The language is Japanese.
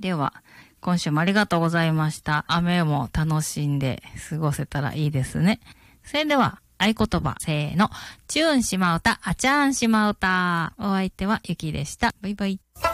では、今週もありがとうございました。雨も楽しんで過ごせたらいいですね。それでは、合言葉、せーの。チューンしまうた、あちゃーんしまうた。お相手はゆきでした。バイバイ。